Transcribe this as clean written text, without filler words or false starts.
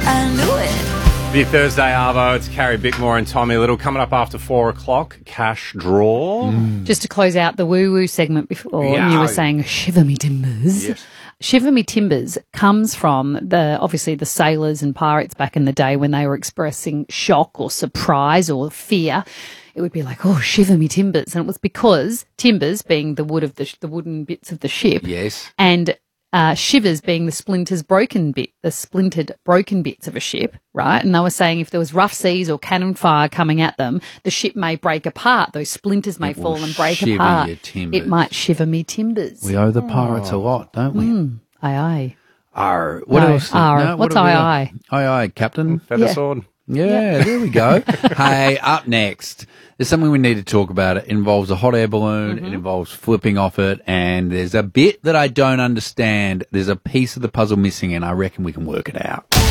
I knew it. The Thursday Arvo, it's Carrie Bickmore and Tommy Little coming up after 4 o'clock. Cash draw. Just to close out the woo-woo segment before, Yeah. you were saying shiver me timbers. Yes. Shiver me timbers comes from obviously the sailors and pirates back in the day when they were expressing shock or surprise or fear. It would be like, oh, shiver me timbers. And it was because timbers being the wood of the wooden bits of the ship. Yes. And shivers being the splintered broken bits of a ship, right? And they were saying if there was rough seas or cannon fire coming at them, the ship may break apart. Those splinters may fall and break shiver apart. your timbers. It might shiver me timbers. We owe the pirates a lot, don't we? Aye, aye. Arr. What No, else? arr. What's have we got? aye, Aye, aye, Captain. Feather Yeah. sword. Yeah, there we go. Hey, up next, there's something we need to talk about. It involves a hot air balloon. It involves flipping off it. And there's a bit that I don't understand. There's a piece of the puzzle missing, and I reckon we can work it out.